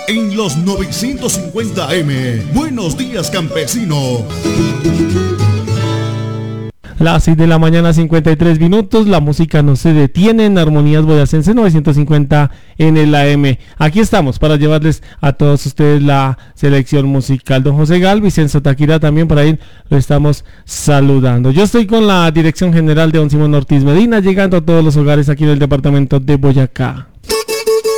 en los 950M. Buenos días, campesino. Las 6 de la mañana, 53 minutos. La música no se detiene en Armonías Boyacense 950 en el AM. Aquí estamos para llevarles a todos ustedes la selección musical. Don José Gal, Vicenzo Taquira también por ahí lo estamos saludando. Yo estoy con la dirección general de don Simón Ortiz Medina, llegando a todos los hogares aquí en el departamento de Boyacá.